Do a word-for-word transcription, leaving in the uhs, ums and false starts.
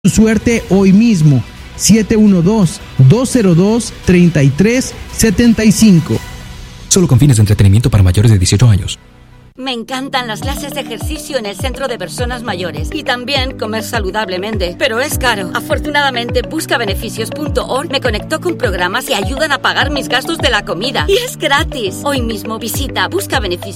Tu suerte hoy mismo. siete uno dos, dos cero dos, tres tres siete cinco. Solo con fines de entretenimiento para mayores de dieciocho años. Me encantan las clases de ejercicio en el centro de personas mayores y también comer saludablemente, pero es caro. Afortunadamente, busca beneficios punto org me conectó con programas que ayudan a pagar mis gastos de la comida y es gratis. Hoy mismo visita busca beneficios.